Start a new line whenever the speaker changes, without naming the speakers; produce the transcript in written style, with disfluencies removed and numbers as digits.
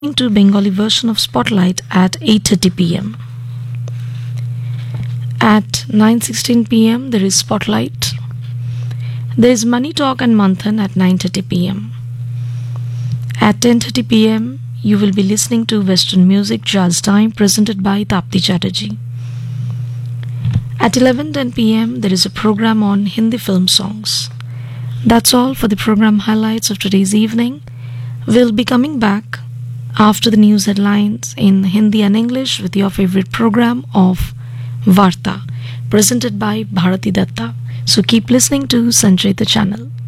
to Bengali version of Spotlight at 8:30 p.m. At 9:16 p.m. there is Spotlight. There is Money Talk and Manthan at 9:30 p.m. At 10:30 p.m. you will be listening to Western Music Jazz Time presented by Tapti Chatterjee. At 11:10 p.m. there is a program on Hindi film songs. That's all for the program highlights of today's evening. We'll be coming back after the news headlines in Hindi and English with your favorite program of Varta, presented by Bharati Datta. So keep listening to Sanjay the channel.